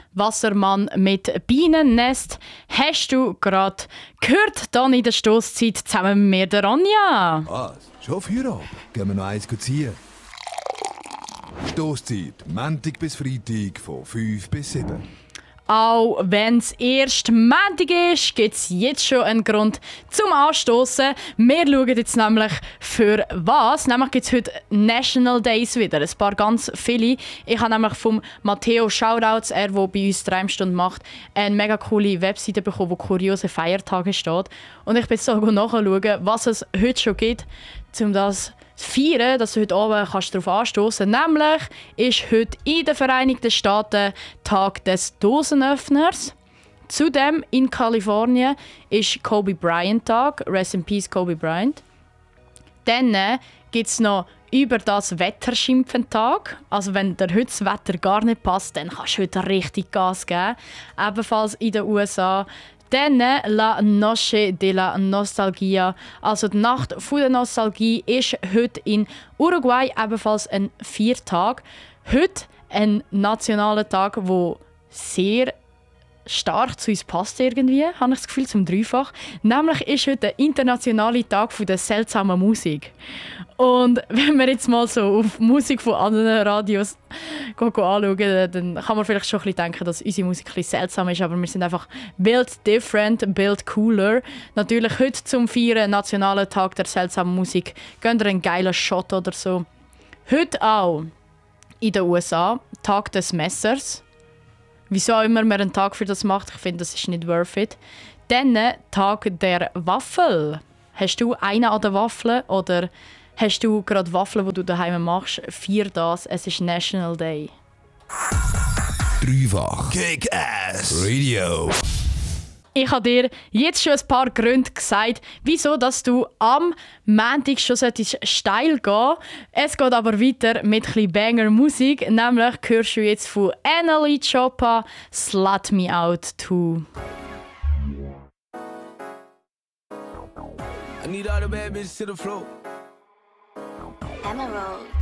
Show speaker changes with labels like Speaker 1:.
Speaker 1: Wassermann mit Bienennest. Hast du gerade gehört, dann in der Stosszeit zusammen mit mir, der Ronja?
Speaker 2: Was? Schon Feierabend? Gehen wir noch eins ziehen? Stosszeit, Montag bis Freitag von 5 bis 7.
Speaker 1: Auch wenn es erst Montag ist, gibt es jetzt schon einen Grund zum Anstoßen. Wir schauen jetzt nämlich für was. Nämlich gibt es heute National Days wieder. Ein paar ganz viele. Ich habe nämlich vom Matteo Shoutouts, der bei uns die Reimstunde macht, eine mega coole Webseite bekommen, wo kuriose Feiertage steht. Und ich bin so nachschauen, was es heute schon gibt, um das feiern, dass du heute Abend darauf anstoßen kannst. Nämlich ist heute in den Vereinigten Staaten Tag des Dosenöffners. Zudem in Kalifornien ist Kobe Bryant Tag. Rest in Peace, Kobe Bryant. Dann gibt es noch über das Wetterschimpfen Tag. Also wenn dir heute das Wetter gar nicht passt, dann kannst du heute richtig Gas geben. Ebenfalls in den USA. Dann La Noche de la Nostalgia, also die Nacht der Nostalgie, ist heute in Uruguay ebenfalls ein Viertag. Heute ein nationaler Tag, der sehr stark zu uns passt irgendwie, habe ich das Gefühl, zum Dreifach. Nämlich ist heute der internationale Tag der seltsamen Musik. Und wenn wir jetzt mal so auf Musik von anderen Radios anschauen, dann kann man vielleicht schon ein bisschen denken, dass unsere Musik ein bisschen seltsam ist, aber wir sind einfach built different, built cooler. Natürlich heute zum Feiern, nationalen Tag der seltsamen Musik, gönnt ihr einen geilen Shot oder so. Heute auch in den USA, Tag des Messers. Wieso auch immer man einen Tag für das macht, ich finde, das ist nicht worth it. Dann Tag der Waffel. Hast du einen an der Waffel oder hast du gerade Waffeln, die du daheim machst? Feier das, es ist National Day.
Speaker 2: Dreifach Kick-Ass Radio.
Speaker 1: Ich habe dir jetzt schon ein paar Gründe gesagt, wieso dass du am Montag schon steil gehen solltest. Es geht aber weiter mit ein bisschen Banger-Musik. Nämlich hörst du jetzt von Annalie Choppa «Slut Me Out Too».
Speaker 3: I need all the bad bitches to the floor.
Speaker 4: Emerald.